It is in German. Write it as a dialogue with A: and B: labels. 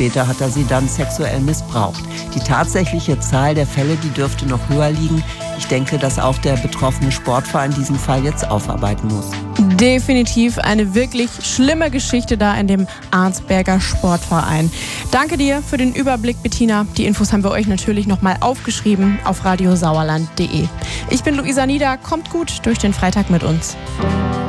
A: später hat er sie dann sexuell missbraucht. Die tatsächliche Zahl der Fälle, die dürfte noch höher liegen. Ich denke, dass auch der betroffene Sportverein diesen Fall jetzt aufarbeiten muss.
B: Definitiv eine wirklich schlimme Geschichte da in dem Arnsberger Sportverein. Danke dir für den Überblick, Bettina. Die Infos haben wir euch natürlich nochmal aufgeschrieben auf radiosauerland.de. Ich bin Luisa Nieder. Kommt gut durch den Freitag mit uns.